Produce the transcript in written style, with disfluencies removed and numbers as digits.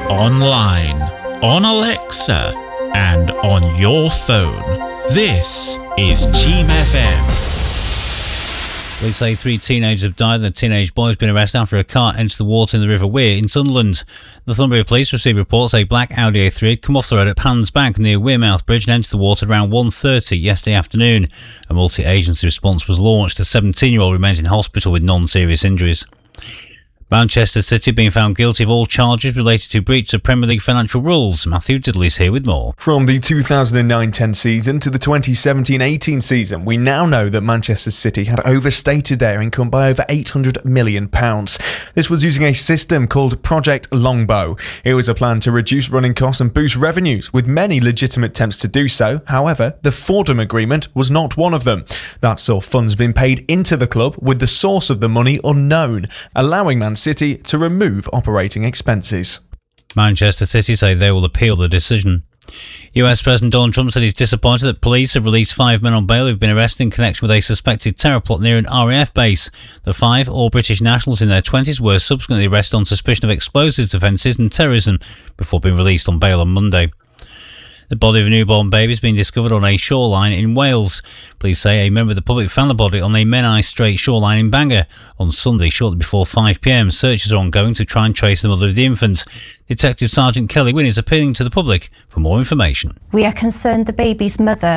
online, on Alexa, and on your phone. This is Team FM. Police say 3 teenagers have died and a teenage boy has been arrested after a car entered the water in the River Wear in Sunderland. The Northumbria Police received reports a black Audi A3 had come off the road at Pans Bank near Wearmouth Bridge and entered the water around 1:30 yesterday afternoon. A multi-agency response was launched. A 17-year-old remains in hospital with non-serious injuries. Manchester City being found guilty of all charges related to breach of Premier League financial rules. Matthew Diddley is here with more. From the 2009-10 season to the 2017-18 season, we now know that Manchester City had overstated their income by over £800 million. This was using a system called Project Longbow. It was a plan to reduce running costs and boost revenues, with many legitimate attempts to do so. However, the Fordham Agreement was not one of them. That saw funds being paid into the club with the source of the money unknown, allowing Man City to remove operating expenses. Manchester City say they will appeal the decision. US President Donald Trump said he's disappointed that police have released 5 men on bail who've been arrested in connection with a suspected terror plot near an RAF base. The 5, all British nationals in their 20s, were subsequently arrested on suspicion of explosives offences and terrorism before being released on bail on Monday. The body of a newborn baby has been discovered on a shoreline in Wales. Police say a member of the public found the body on the Menai Strait shoreline in Bangor on Sunday shortly before 5 p.m. Searches are ongoing to try and trace the mother of the infant. Detective Sergeant Kelly Wynne is appealing to the public for more information. We are concerned the baby's mother